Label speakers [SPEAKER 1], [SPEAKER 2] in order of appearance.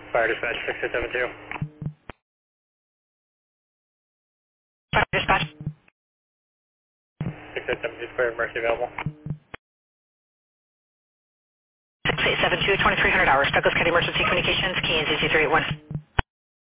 [SPEAKER 1] Fire dispatch 6872.
[SPEAKER 2] Fire dispatch.
[SPEAKER 1] 6872 clear, emergency available.
[SPEAKER 2] 6872, 2300 hours. Douglas County Emergency Communications, KNZZ 381.